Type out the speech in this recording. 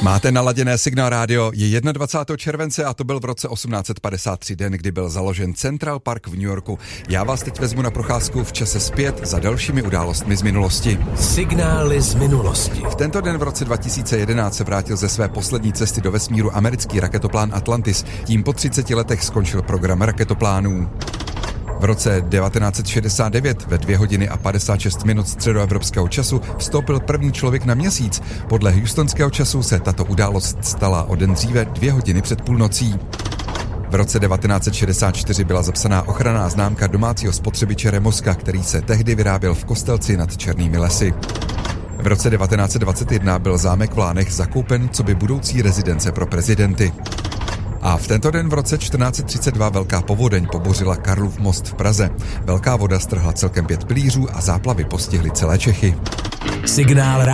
Máte naladěné Signál Radio, je 21. července a to byl v roce 1853 den, kdy byl založen Central Park v New Yorku. Já vás teď vezmu na procházku v čase zpět za dalšími událostmi z minulosti. Signály z minulosti. V tento den v roce 2011 se vrátil ze své poslední cesty do vesmíru americký raketoplán Atlantis. Tím po 30 letech skončil program raketoplánů. V roce 1969 ve 2 hodiny a 56 minut středoevropského času vstoupil první člověk na Měsíc. Podle houstonského času se tato událost stala o den dříve 2 hodiny před půlnocí. V roce 1964 byla zapsaná ochranná známka domácího spotřebiče Remoska, který se tehdy vyráběl v Kostelci nad Černými lesy. V roce 1921 byl zámek v Lánech zakoupen coby budoucí rezidence pro prezidenty. A v tento den v roce 1432 velká povodeň pobořila Karlův most v Praze. Velká voda strhla celkem 5 pilířů a záplavy postihly celé Čechy. Signál